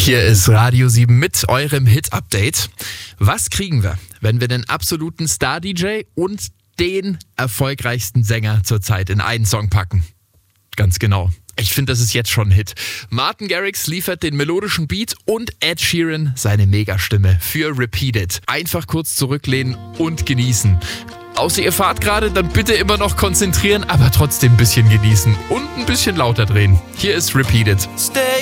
Hier ist Radio 7 mit eurem Hit-Update. Was kriegen wir, wenn wir den absoluten Star-DJ und den erfolgreichsten Sänger zurzeit in einen Song packen? Ganz genau. Ich finde, das ist jetzt schon ein Hit. Martin Garrix liefert den melodischen Beat und Ed Sheeran seine Megastimme für Repeat It. Einfach kurz zurücklehnen und genießen. Außer ihr fahrt gerade, dann bitte immer noch konzentrieren, aber trotzdem ein bisschen genießen und ein bisschen lauter drehen. Hier ist Repeat It. Stay